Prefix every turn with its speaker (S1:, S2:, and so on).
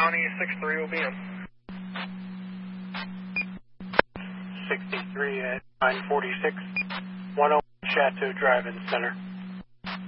S1: County, 63 will be in.
S2: 63 at 946, 101 Chateau Drive-In Center.